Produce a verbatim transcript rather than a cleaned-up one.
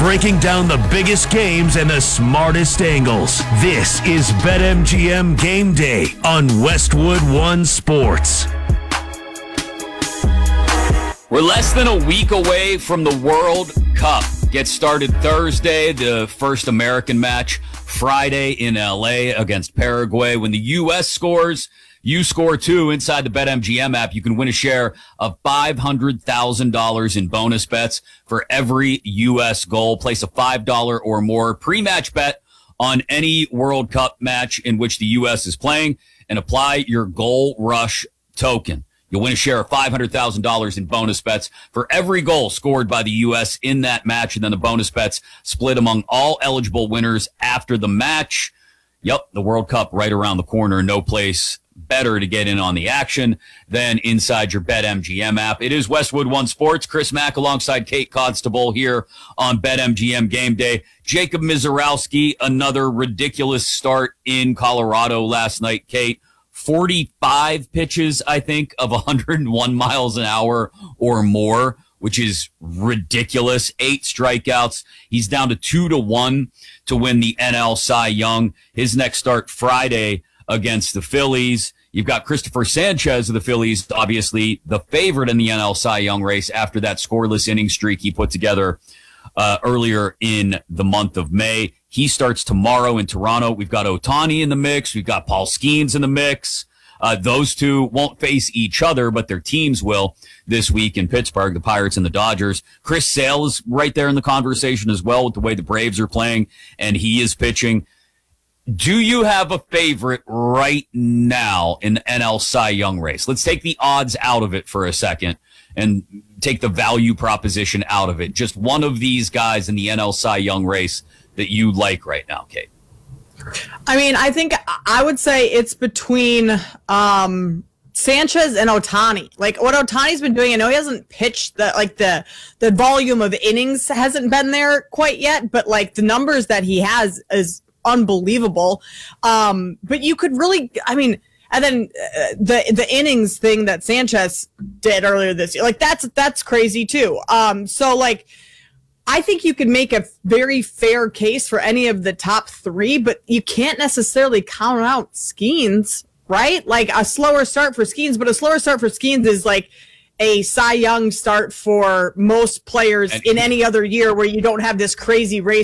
breaking down the biggest games and the smartest angles. This is BetMGM Game Day on Westwood One Sports. We're less than a week away from the World Cup. Gets started Thursday, the first American match Friday in L A against Paraguay. When the U S scores, you score too. Inside the BetMGM app, you can win a share of five hundred thousand dollars in bonus bets for every U S goal. Place a five dollars or more pre-match bet on any World Cup match in which the U S is playing and apply your Goal Rush token. You'll win a share of five hundred thousand dollars in bonus bets for every goal scored by the U S in that match. And then the bonus bets split among all eligible winners after the match. Yep, the World Cup right around the corner. No place better to get in on the action than inside your BetMGM app. It is Westwood One Sports. Chris Mack alongside Kate Constable here on BetMGM Game Day. Jacob Mizorowski, another ridiculous start in Colorado last night, Kate. forty-five pitches, I think, of one hundred one miles an hour or more, which is ridiculous. Eight strikeouts. He's down to two to one to win the N L Cy Young. His next start Friday against the Phillies. You've got Christopher Sanchez of the Phillies, obviously the favorite in the N L Cy Young race after that scoreless inning streak he put together uh, earlier in the month of May. He starts tomorrow in Toronto. We've got Ohtani in the mix. We've got Paul Skeens in the mix. Uh, those two won't face each other, but their teams will this week in Pittsburgh, the Pirates and the Dodgers. Chris Sale is right there in the conversation as well with the way the Braves are playing, and he is pitching. Do you have a favorite right now in the N L Cy Young race? Let's take the odds out of it for a second and take the value proposition out of it. Just one of these guys in the N L Cy Young race that you like right now, Kate. I mean, I think I would say it's between um, Sanchez and Ohtani. Like what Ohtani's been doing, I know he hasn't pitched the like the the volume of innings hasn't been there quite yet, but like the numbers that he has is unbelievable. Um, but you could really, I mean, and then uh, the the innings thing that Sanchez did earlier this year, like that's that's crazy too. Um, so like. I think you could make a very fair case for any of the top three, but you can't necessarily count out Skeens, right? Like a slower start for Skeens, but a slower start for Skeens is like a Cy Young start for most players in any other year where you don't have this crazy race